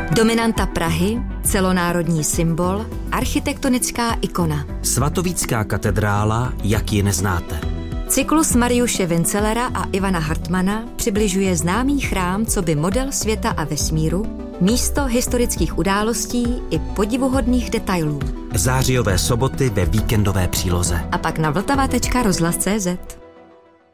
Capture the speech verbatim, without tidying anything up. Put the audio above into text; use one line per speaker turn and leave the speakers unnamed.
Dominanta Prahy, celonárodní symbol, architektonická ikona.
Svatovícká katedrála, jak ji neznáte.
Cyklus Mariuše Vincelera a Ivana Hartmana přibližuje známý chrám coby model světa a vesmíru, místo historických událostí i podivuhodných detailů.
Zářijové soboty ve víkendové příloze.
A pak na vltava tečka rozhlas tečka cé zet.